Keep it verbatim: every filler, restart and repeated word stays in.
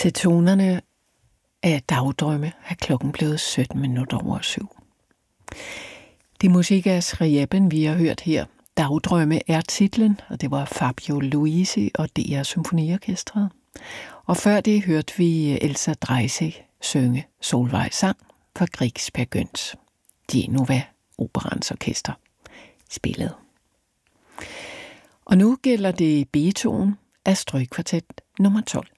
Til tonerne af Dagdrømme er klokken blevet sytten minutter over syv. Det musik af Scriabin, vi har hørt her. Dagdrømme er titlen, og det var Fabio Luisi og D R Symfoniorkestret. Og før det hørte vi Elsa Dreisig synge Solvej sang for Griegs Per Gøns. Genova Operans orkester spillede. Og nu gælder det B-tonen af strygkvartet nummer tolv.